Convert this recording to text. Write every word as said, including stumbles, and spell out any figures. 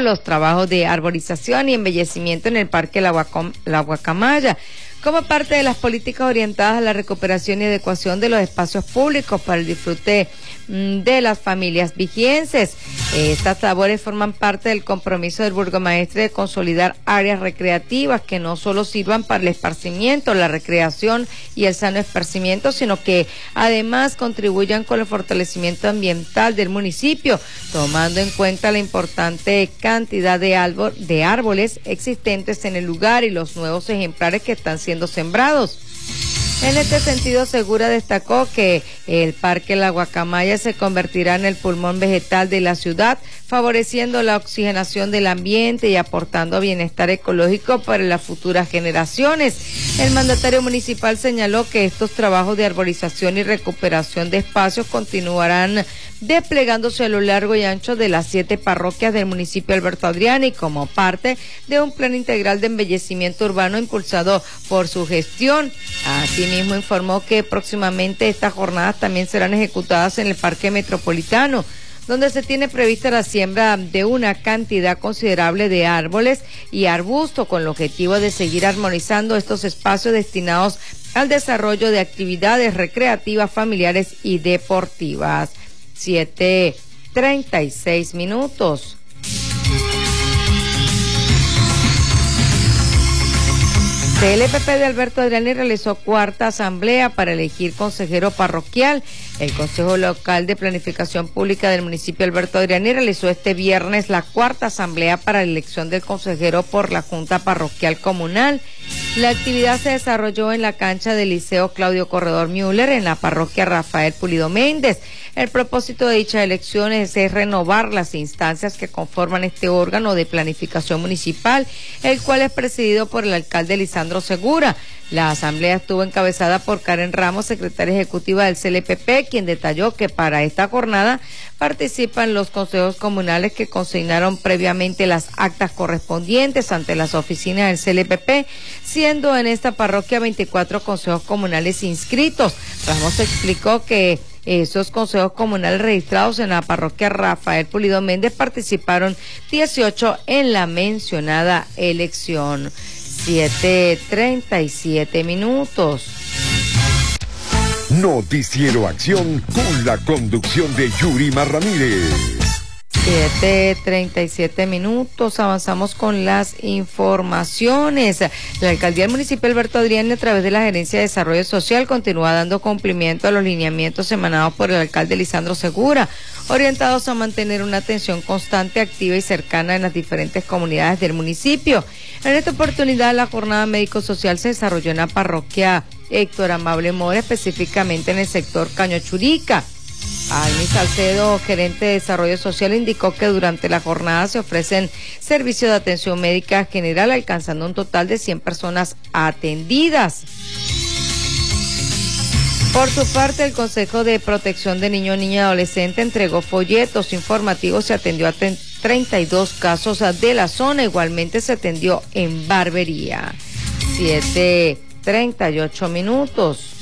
los trabajos de arborización y embellecimiento en el Parque La, Guacom, La Guacamaya, como parte de las políticas orientadas a la recuperación y adecuación de los espacios públicos para el disfrute de las familias vigienses. Estas labores forman parte del compromiso del burgomaestre de consolidar áreas recreativas que no solo sirvan para el esparcimiento, la recreación y el sano esparcimiento, sino que además contribuyan con el fortalecimiento ambiental del municipio, tomando en cuenta la importante cantidad de, árbol, de árboles existentes en el lugar y los nuevos ejemplares que están siendo sembrados. En este sentido, Segura destacó que el Parque La Guacamaya se convertirá en el pulmón vegetal de la ciudad, favoreciendo la oxigenación del ambiente y aportando bienestar ecológico para las futuras generaciones. El mandatario municipal señaló que estos trabajos de arborización y recuperación de espacios continuarán desplegándose a lo largo y ancho de las siete parroquias del municipio Alberto Adriani como parte de un plan integral de embellecimiento urbano impulsado por su gestión. Asimismo, informó que próximamente estas jornadas también serán ejecutadas en el Parque Metropolitano, donde se tiene prevista la siembra de una cantidad considerable de árboles y arbustos con el objetivo de seguir armonizando estos espacios destinados al desarrollo de actividades recreativas, familiares y deportivas. siete treinta y seis minutos. C L P P de Alberto Adriani realizó cuarta asamblea para elegir consejero parroquial. El Consejo Local de Planificación Pública del municipio Alberto Adriani realizó este viernes la cuarta asamblea para la elección del consejero por la Junta Parroquial Comunal. La actividad se desarrolló en la cancha del Liceo Claudio Corredor Müller en la parroquia Rafael Pulido Méndez. El propósito de dichas elecciones es renovar las instancias que conforman este órgano de planificación municipal, el cual es presidido por el alcalde Lisandro Segura. La asamblea estuvo encabezada por Karen Ramos, secretaria ejecutiva del C L P P, quien detalló que para esta jornada participan los consejos comunales que consignaron previamente las actas correspondientes ante las oficinas del C L P P, siendo en esta parroquia veinticuatro consejos comunales inscritos. Ramos explicó que esos consejos comunales registrados en la parroquia Rafael Pulido Méndez participaron dieciocho en la mencionada elección. siete treinta y siete minutos. Noticiero Acción con la conducción de Yurima Ramírez. siete treinta y siete minutos, avanzamos con las informaciones. La Alcaldía del municipio Alberto Adriani, a través de la Gerencia de Desarrollo Social, continúa dando cumplimiento a los lineamientos emanados por el alcalde Lisandro Segura, orientados a mantener una atención constante, activa y cercana en las diferentes comunidades del municipio. En esta oportunidad, la jornada médico-social se desarrolló en la parroquia Héctor Amable Mora, específicamente en el sector Caño Churica. Almi Salcedo, gerente de Desarrollo Social, indicó que durante la jornada se ofrecen servicios de atención médica general, alcanzando un total de cien personas atendidas. Por su parte, el Consejo de Protección de Niño, Niña y Adolescente entregó folletos informativos y atendió a treinta y dos casos de la zona. Igualmente se atendió en barbería. siete treinta y ocho minutos.